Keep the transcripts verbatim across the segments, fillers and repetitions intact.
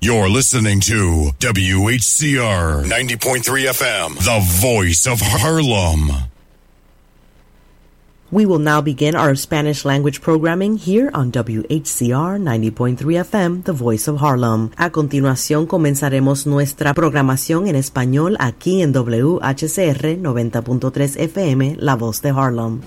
You're listening to W H C R ninety point three F M, the voice of Harlem. We will now begin our Spanish language programming here on W H C R ninety point three F M, the voice of Harlem. A continuación comenzaremos nuestra programación en español aquí en W H C R noventa punto tres F M, la voz de Harlem.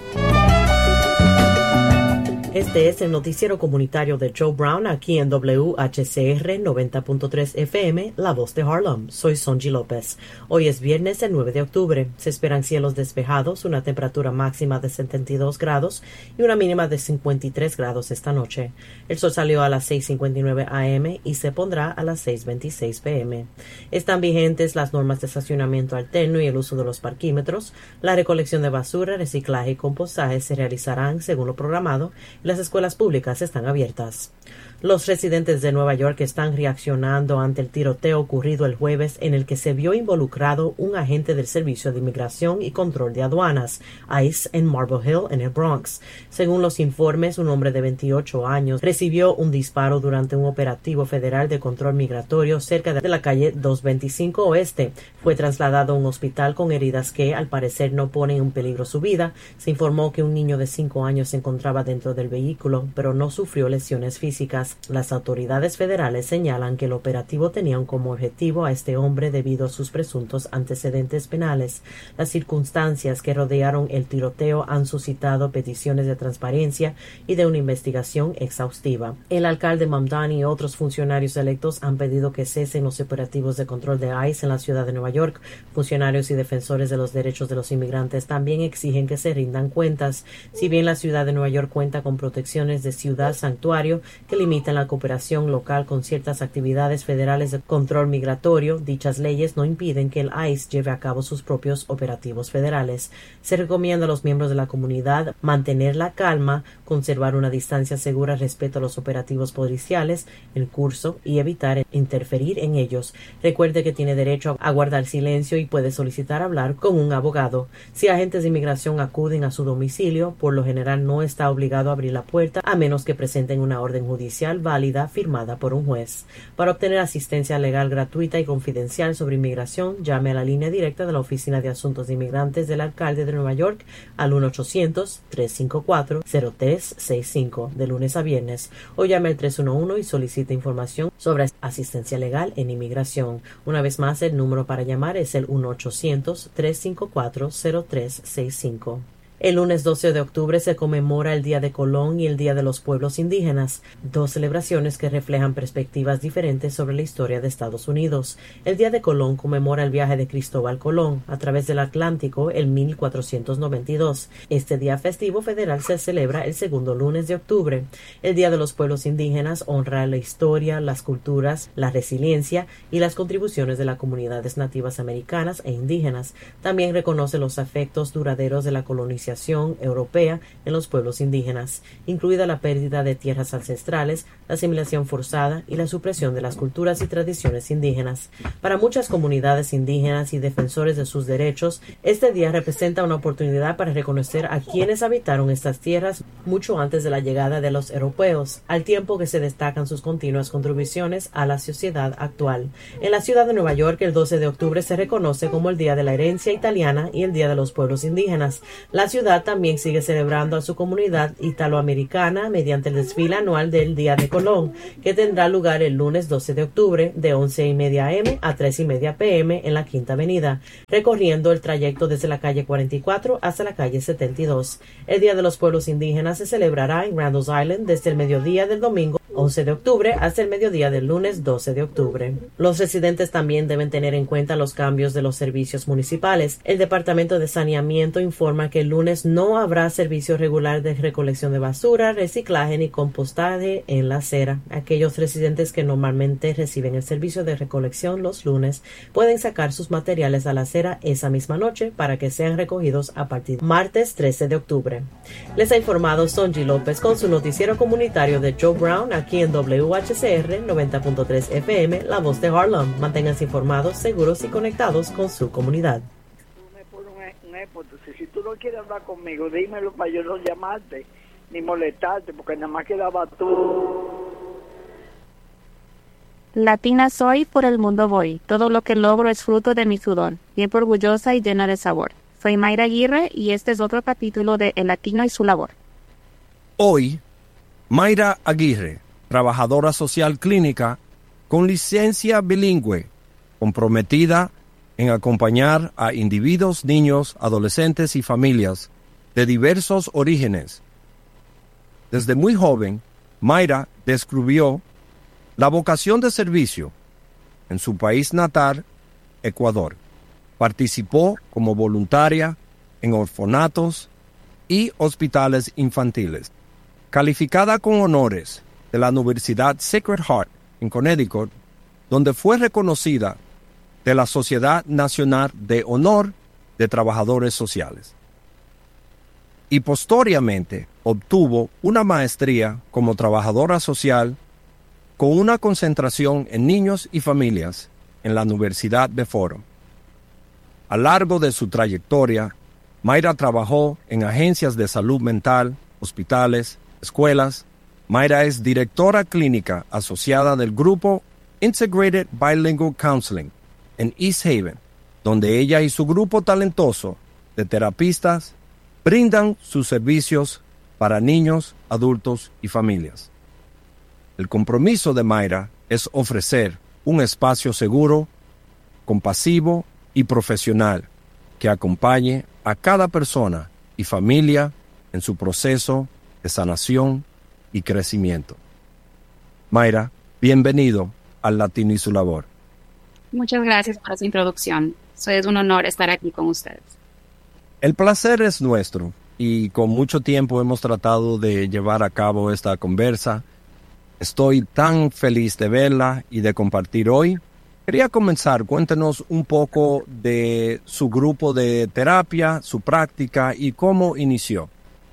Este es el noticiero comunitario de Joe Brown aquí en W H C R noventa punto tres F M, la voz de Harlem. Soy Sonji López. Hoy es viernes el nueve de octubre. Se esperan cielos despejados, una temperatura máxima de setenta y dos grados y una mínima de cincuenta y tres grados esta noche. El sol salió a las seis cincuenta y nueve A M y se pondrá a las seis veintiséis P M. Están vigentes las normas de estacionamiento alterno y el uso de los parquímetros. La recolección de basura, reciclaje y compostaje se realizarán según lo programado. Las escuelas públicas están abiertas. Los residentes de Nueva York están reaccionando ante el tiroteo ocurrido el jueves en el que se vio involucrado un agente del Servicio de Inmigración y Control de Aduanas, ICE, en Marble Hill, en el Bronx. Según los informes, un hombre de veintiocho años recibió un disparo durante un operativo federal de control migratorio cerca de la calle doscientos veinticinco Oeste. Fue trasladado a un hospital con heridas que, al parecer, no ponen en peligro su vida. Se informó que un niño de cinco años se encontraba dentro del vehículo, pero no sufrió lesiones físicas. Las autoridades federales señalan que el operativo tenía como objetivo a este hombre debido a sus presuntos antecedentes penales. Las circunstancias que rodearon el tiroteo han suscitado peticiones de transparencia y de una investigación exhaustiva. El alcalde Mamdani y otros funcionarios electos han pedido que cesen los operativos de control de ICE en la ciudad de Nueva York. Funcionarios y defensores de los derechos de los inmigrantes también exigen que se rindan cuentas. Si bien la ciudad de Nueva York cuenta con protecciones de ciudad santuario que limitan la cooperación local con ciertas actividades federales de control migratorio, dichas leyes no impiden que el ICE lleve a cabo sus propios operativos federales. Se recomienda a los miembros de la comunidad mantener la calma, conservar una distancia segura respecto a los operativos policiales en curso y evitar interferir en ellos. Recuerde que tiene derecho a guardar silencio y puede solicitar hablar con un abogado. Si agentes de inmigración acuden a su domicilio, por lo general no está obligado a abrir la puerta a menos que presenten una orden judicial válida firmada por un juez. Para obtener asistencia legal gratuita y confidencial sobre inmigración, llame a la línea directa de la Oficina de Asuntos de Inmigrantes del alcalde de Nueva York al uno ochocientos, tres cinco cuatro, cero tres seis cinco de lunes a viernes o llame al tres uno uno y solicite información sobre asistencia legal en inmigración. Una vez más, el número para llamar es el uno ochocientos, tres cinco cuatro, cero tres seis cinco. El lunes doce de octubre se conmemora el Día de Colón y el Día de los Pueblos Indígenas, dos celebraciones que reflejan perspectivas diferentes sobre la historia de Estados Unidos. El Día de Colón conmemora el viaje de Cristóbal Colón a través del Atlántico en mil cuatrocientos noventa y dos. Este día festivo federal se celebra el segundo lunes de octubre. El Día de los Pueblos Indígenas honra la historia, las culturas, la resiliencia y las contribuciones de las comunidades nativas americanas e indígenas. También reconoce los efectos duraderos de la colonización europea en los pueblos indígenas, incluida la pérdida de tierras ancestrales, la asimilación forzada y la supresión de las culturas y tradiciones indígenas. Para muchas comunidades indígenas y defensores de sus derechos, este día representa una oportunidad para reconocer a quienes habitaron estas tierras mucho antes de la llegada de los europeos, al tiempo que se destacan sus continuas contribuciones a la sociedad actual. En la ciudad de Nueva York, el doce de octubre se reconoce como el Día de la Herencia Italiana y el Día de los Pueblos Indígenas. La ciudad también sigue celebrando a su comunidad italoamericana mediante el desfile anual del Día de Colón, que tendrá lugar el lunes doce de octubre de once y media a eme a tres y media pe eme en la Quinta Avenida, recorriendo el trayecto desde la calle cuarenta y cuatro hasta la calle setenta y dos. El Día de los Pueblos Indígenas se celebrará en Randall's Island desde el mediodía del domingo once de octubre hasta el mediodía del lunes doce de octubre. Los residentes también deben tener en cuenta los cambios de los servicios municipales. El Departamento de Saneamiento informa que el lunes no habrá servicio regular de recolección de basura, reciclaje ni compostaje en la acera. Aquellos residentes que normalmente reciben el servicio de recolección los lunes pueden sacar sus materiales a la acera esa misma noche para que sean recogidos a partir de martes trece de octubre. Les ha informado Sonji López con su noticiero comunitario de Joe Brown aquí en W H C R noventa punto tres F M, la voz de Harlem. Manténganse informados, seguros y conectados con su comunidad. Tú me pones un, un épote. Si tú no quieres hablar conmigo, dímelo para yo no llamarte ni molestarte, porque nada más quedaba tú. Latina soy, por el mundo voy. Todo lo que logro es fruto de mi sudor. Bien orgullosa y llena de sabor. Soy Mayra Aguirre y este es otro capítulo de El Latino y su labor. Hoy, Mayra Aguirre, trabajadora social clínica con licencia bilingüe, comprometida en acompañar a individuos, niños, adolescentes y familias de diversos orígenes. Desde muy joven, Mayra descubrió la vocación de servicio en su país natal, Ecuador. Participó como voluntaria en orfanatos y hospitales infantiles. Calificada con honores de la Universidad Sacred Heart en Connecticut, donde fue reconocida de la Sociedad Nacional de Honor de Trabajadores Sociales. Y posteriormente obtuvo una maestría como trabajadora social con una concentración en niños y familias en la Universidad de Fordham. A lo largo de su trayectoria, Mayra trabajó en agencias de salud mental, hospitales, escuelas. Mayra es directora clínica asociada del grupo Integrated Bilingual Counseling en East Haven, donde ella y su grupo talentoso de terapistas brindan sus servicios para niños, adultos y familias. El compromiso de Mayra es ofrecer un espacio seguro, compasivo y profesional que acompañe a cada persona y familia en su proceso de sanación y crecimiento. Mayra, bienvenido al Latino y su labor. Muchas gracias por esa introducción. Es un honor estar aquí con ustedes. El placer es nuestro y con mucho tiempo hemos tratado de llevar a cabo esta conversa. Estoy tan feliz de verla y de compartir hoy. Quería comenzar, cuéntenos un poco de su grupo de terapia, su práctica y cómo inició.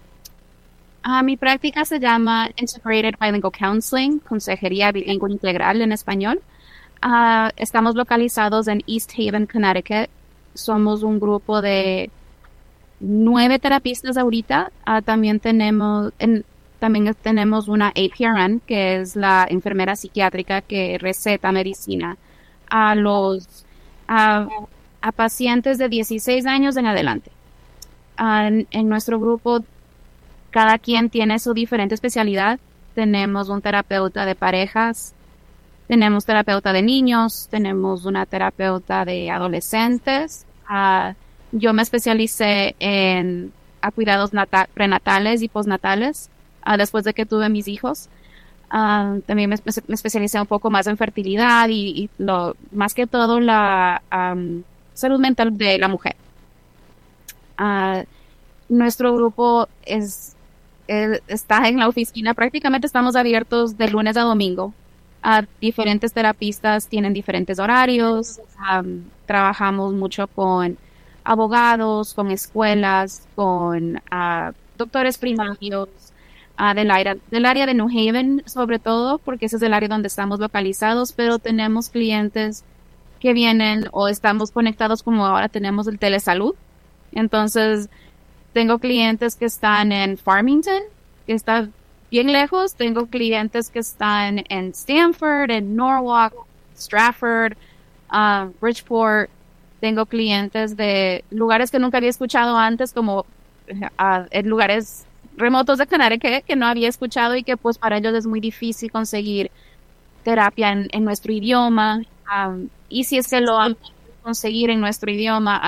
Uh, mi práctica se llama Integrated Bilingual Counseling, Consejería Bilingüe Integral en español. Uh, estamos localizados en East Haven, Connecticut. Somos un grupo de nueve terapistas ahorita. Uh, también tenemos en, también tenemos una A P R N, que es la enfermera psiquiátrica que receta medicina a los a, a pacientes de dieciséis años en adelante. Uh, en, en nuestro grupo, cada quien tiene su diferente especialidad. Tenemos un terapeuta de parejas, tenemos terapeuta de niños, tenemos una terapeuta de adolescentes. Uh, yo me especialicé en a cuidados nata- prenatales y postnatales uh, después de que tuve mis hijos. Uh, también me, me especialicé un poco más en fertilidad y, y lo, más que todo la um, salud mental de la mujer. Uh, nuestro grupo es, es, está en la oficina, prácticamente estamos abiertos de lunes a domingo. Uh, diferentes terapistas tienen diferentes horarios. Um, trabajamos mucho con abogados, con escuelas, con uh, doctores primarios, Uh, del, área, del área de New Haven, sobre todo, porque ese es el área donde estamos localizados, pero tenemos clientes que vienen o estamos conectados como ahora tenemos el telesalud. Entonces, tengo clientes que están en Farmington, que está bien lejos. Tengo clientes que están en Stamford, en Norwalk, Stratford, uh, Bridgeport. Tengo clientes de lugares que nunca había escuchado antes, como uh, en lugares remotos de Connecticut que no había escuchado y que pues para ellos es muy difícil conseguir terapia en, en nuestro idioma. Um, y si es que lo han conseguir en nuestro idioma,